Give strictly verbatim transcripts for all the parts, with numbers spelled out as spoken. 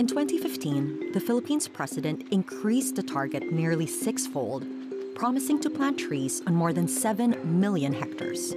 In twenty fifteen, the Philippines president increased the target nearly sixfold, promising to plant trees on more than seven million hectares.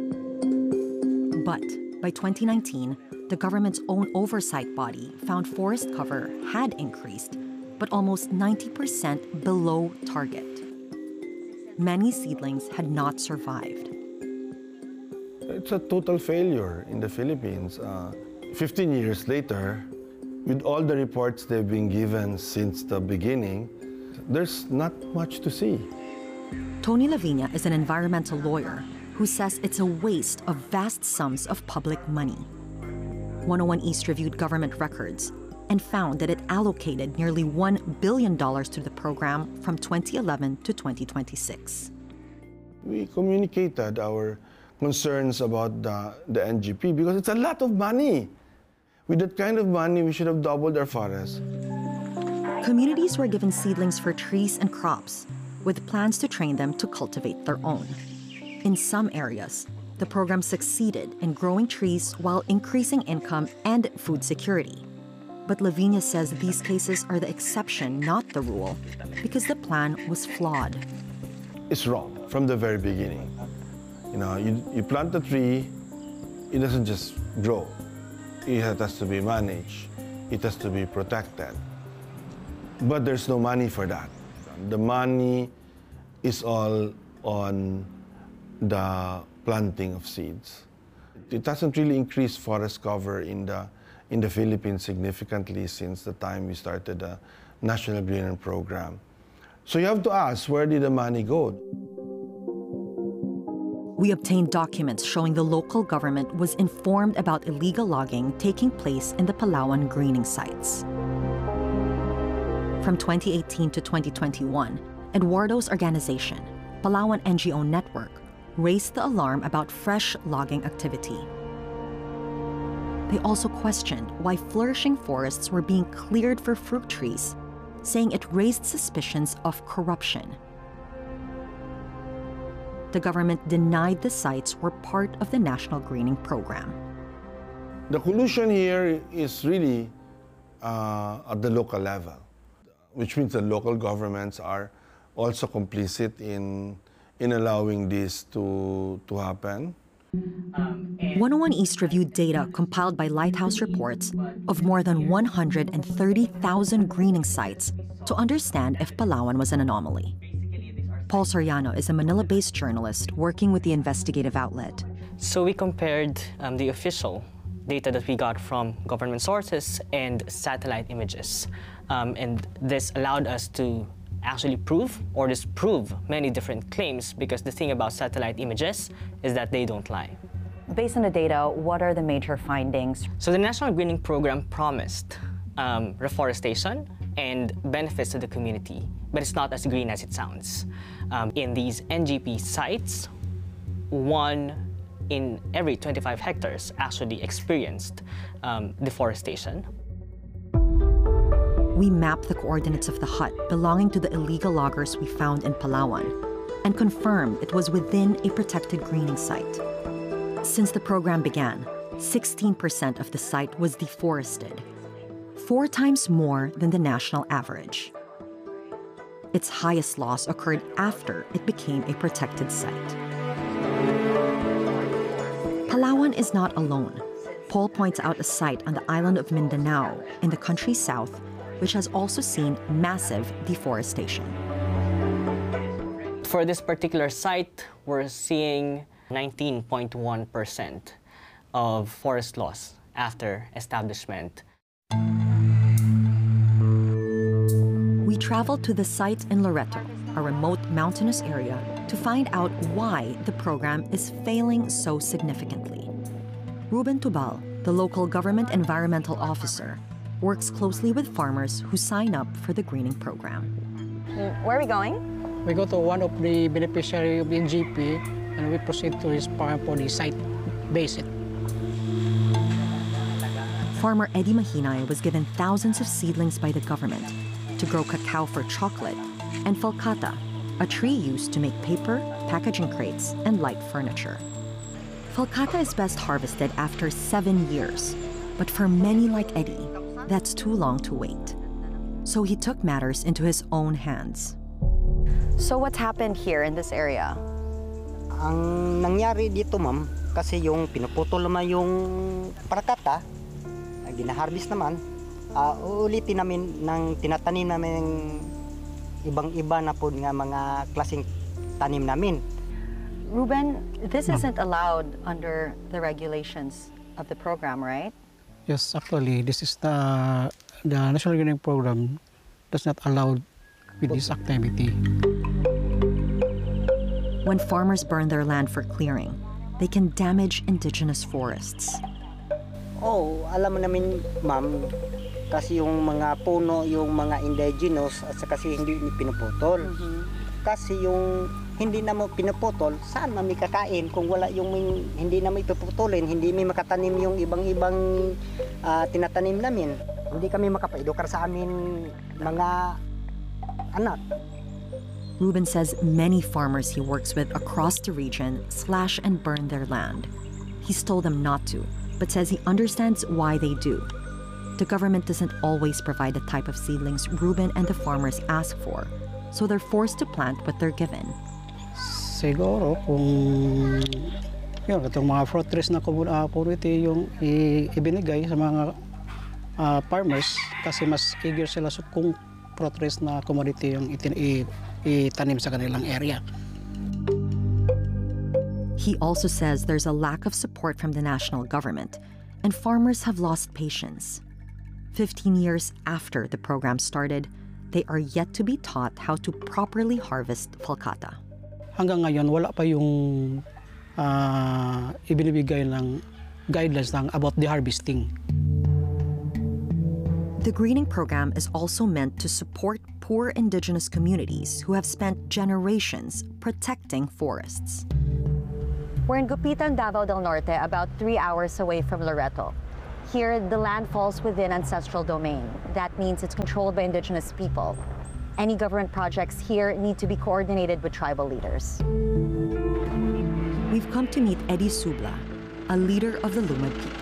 But by twenty nineteen, the government's own oversight body found forest cover had increased, but almost ninety percent below target. Many seedlings had not survived. It's a total failure in the Philippines. Uh, fifteen years later, with all the reports they've been given since the beginning, there's not much to see. Tony Lavinia is an environmental lawyer who says it's a waste of vast sums of public money. one oh one East reviewed government records and found that it allocated nearly one billion dollars to the program from twenty eleven to twenty twenty-six. We communicated our concerns about the, the N G P because it's a lot of money. With that kind of money, we should have doubled our forests. Communities were given seedlings for trees and crops, with plans to train them to cultivate their own. In some areas, the program succeeded in growing trees while increasing income and food security. But Lavinia says these cases are the exception, not the rule, because the plan was flawed. It's wrong from the very beginning. You know, you, you plant a tree, it doesn't just grow. It has to be managed. It has to be protected. But there's no money for that. The money is all on the planting of seeds. It hasn't really increased forest cover in the, in the Philippines significantly since the time we started the National Greening Program. So you have to ask, where did the money go? We obtained documents showing the local government was informed about illegal logging taking place in the Palawan greening sites. From twenty eighteen to twenty twenty-one, Eduardo's organization, Palawan N G O Network, raised the alarm about fresh logging activity. They also questioned why flourishing forests were being cleared for fruit trees, saying it raised suspicions of corruption. The government denied the sites were part of the National Greening Program. The collusion here is really uh, at the local level, which means the local governments are also complicit in, in allowing this to, to happen. one oh one East reviewed data compiled by Lighthouse Reports of more than one hundred thirty thousand greening sites to understand if Palawan was an anomaly. Paul Soriano is a Manila-based journalist working with the investigative outlet. So we compared um, the official data that we got from government sources and satellite images. Um, and this allowed us to actually prove or disprove many different claims, because the thing about satellite images is that they don't lie. Based on the data, what are the major findings? So the National Greening Program promised um, reforestation and benefits to the community, but it's not as green as it sounds. Um, in these N G P sites, one in every twenty-five hectares actually experienced um, deforestation. We mapped the coordinates of the hut belonging to the illegal loggers we found in Palawan and confirmed it was within a protected greening site. Since the program began, sixteen percent of the site was deforested, four times more than the national average. Its highest loss occurred after it became a protected site. Palawan is not alone. Paul points out a site on the island of Mindanao in the country's south, which has also seen massive deforestation. For this particular site, we're seeing nineteen point one percent of forest loss after establishment. We traveled to the site in Loreto, a remote mountainous area, to find out why the program is failing so significantly. Ruben Tubal, the local government environmental officer, works closely with farmers who sign up for the greening program. Where are we going? We go to one of the beneficiaries of the N G P and we proceed to his farm for the site visit. Farmer Eddie Mahinay was given thousands of seedlings by the government to grow cacao for chocolate and falcata, a tree used to make paper, packaging crates, and light furniture. Falcata is best harvested after seven years, but for many like Eddie, that's too long to wait. So he took matters into his own hands. So what's happened here in this area? Ang nangyari dito, ma'am, kasi yung pinuputol naman yung parakata, ginaharvest naman, uh, uulitin namin ng tinatanim namin ibang-iba na po nga mga klaseng tanim namin. Ruben, this isn't allowed under the regulations of the program, right? Yes, actually, this is the, the National Greening Program does not allow with this activity. When farmers burn their land for clearing, they can damage indigenous forests. Oh, alam mo namin, ma'am, kasi yung mga puno, yung mga indigenous, at kasi hindi pinuputol. Mm-hmm. Kasi yung hindi na mo pinuputol, saan mami kakain kung wala yung hindi na mo ipuputulin, hindi may makatanim yung ibang-ibang uh, tinatanim namin. Hindi kami makapaedukar sa amin mga anak. Ruben says many farmers he works with across the region slash and burn their land. He's told them not to, but says he understands why they do. The government doesn't always provide the type of seedlings Ruben and the farmers ask for, so they're forced to plant what they're given. Siguro kung yun, itong mga fruit trees na community yung ibinigay sa mga uh, farmers kasi mas eager sila sa kung fruit trees na commodity yung itin, itanim sa kanilang area. He also says there's a lack of support from the national government, and farmers have lost patience. Fifteen years after the program started, they are yet to be taught how to properly harvest falcata. Hanggang ngayon, wala pa yung uh, ibinibigay ng guidelines ng about the harvesting. The greening program is also meant to support poor indigenous communities who have spent generations protecting forests. We're in Gupitan, Davao del Norte, about three hours away from Loreto. Here, the land falls within ancestral domain. That means it's controlled by indigenous people. Any government projects here need to be coordinated with tribal leaders. We've come to meet Eddie Subla, a leader of the Lumad people.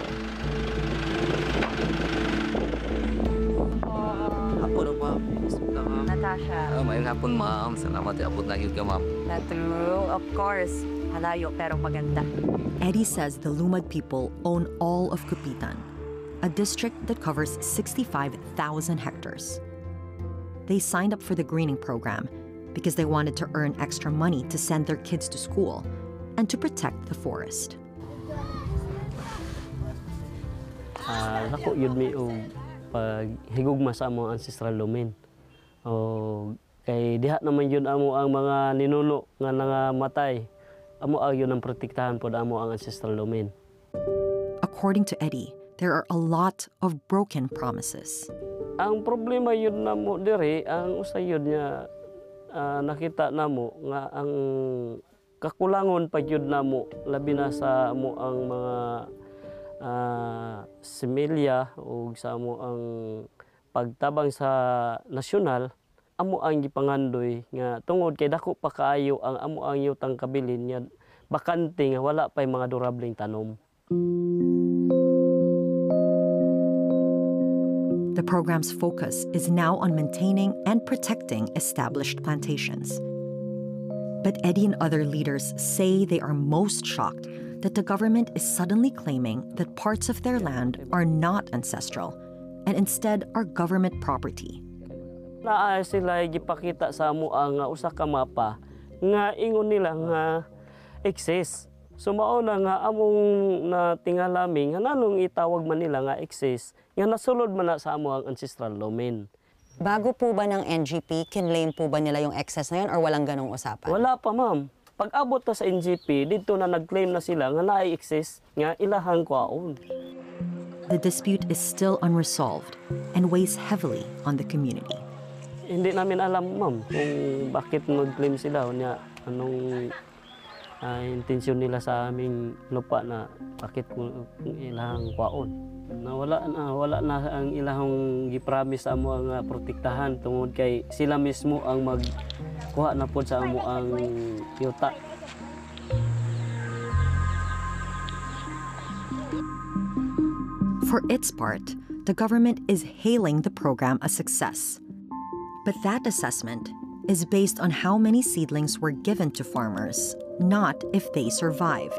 Natasha. Oh, mayroong hapon, ma'am. Salamat. Abot na yun ka, ma'am. That's true, of course. Halayo pero maganda. Eddie says the Lumad people own all of Gupitan, a district that covers sixty-five thousand hectares. They signed up for the greening program because they wanted to earn extra money to send their kids to school and to protect the forest. Uh, Nako yun mi og paghigugma sa among ancestral domain. O kay diha naman yun amo ang mga ninuno nga nangamatay. Amo ang yun ang protektahan pod amo ang ancestral domain. According to Eddie, there are a lot of broken promises. Ang problema yun namo diri ang usayod niya uh, nakita namo nga ang kakulangon pa yun namo labi na sa amo ang mga uh, similya o sa amo ang pagtabang sa nasyonal, amo ang gipangandoy nga tungod kay dako pa kaayo ang amo ang yutang kabilin nga bakante nga wala pay mga durableng tanom. The program's focus is now on maintaining and protecting established plantations. But Eddie and other leaders say they are most shocked that the government is suddenly claiming that parts of their land are not ancestral and instead are government property. Naa sila gipakita sa amo ang usa ka mapa nga ingon nila nga excess. So mao na nga among natingalami nga nanong itawag man nila nga excess nga nasulod man na sa amo ang ancestral domain. Bago po ba ng N G P, kinlaim po ba nila yung excess na yun or walang ganong usapan? Wala pa, ma'am. Pag abot na sa N G P, dito na nag-claim na sila nga naay excess nga ilahang kwaon. The dispute is still unresolved and weighs heavily on the community. Hindi namin alam, ma'am, kung bakit nag-claim sila o niya anong uh, intensyon nila sa aming lupa na bakit kung ilahang kwaon. Na wala na wala na ang ilahang gipromise sa amo ang uh, protektahan tungod kay sila mismo ang magkuha na pod sa amo ang yuta. For its part, the government is hailing the program a success. But that assessment is based on how many seedlings were given to farmers, not if they survived.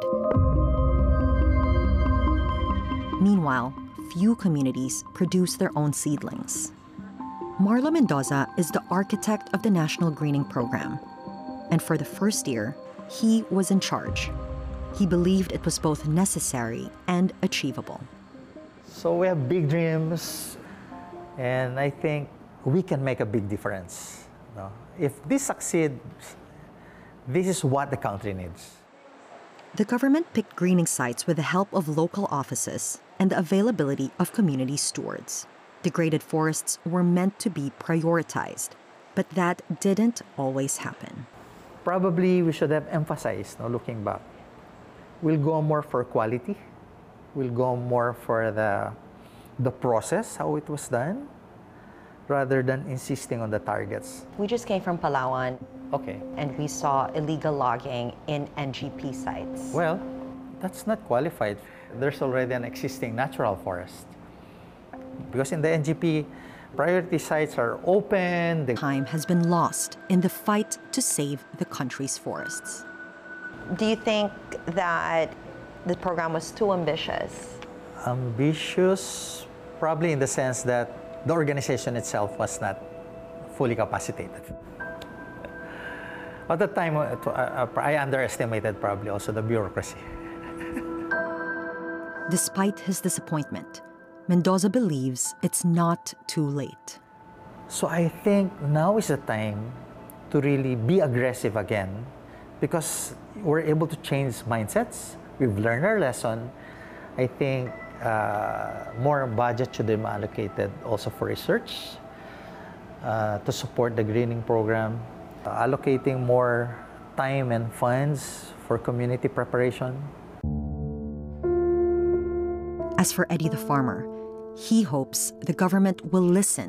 Meanwhile, few communities produce their own seedlings. Marlo Mendoza is the architect of the National Greening Program, and for the first year, he was in charge. He believed it was both necessary and achievable. So we have big dreams, and I think we can make a big difference. You know? If this succeeds, this is what the country needs. The government picked greening sites with the help of local offices and the availability of community stewards. Degraded forests were meant to be prioritized, but that didn't always happen. Probably we should have emphasized, no, looking back. We'll go more for quality. We'll go more for the, the process, how it was done, rather than insisting on the targets. We just came from Palawan. Okay. And we saw illegal logging in N G P sites. Well, that's not qualified. There's already an existing natural forest. Because in the N G P, priority sites are open. They... Time has been lost in the fight to save the country's forests. Do you think that the program was too ambitious? Ambitious, probably in the sense that the organization itself was not fully capacitated. At the time, I underestimated probably also the bureaucracy. Despite his disappointment, Mendoza believes it's not too late. So I think now is the time to really be aggressive again, because we're able to change mindsets. We've learned our lesson. I think uh, more budget should be allocated also for research uh, to support the greening program, uh, allocating more time and funds for community preparation. As for Eddie the farmer, he hopes the government will listen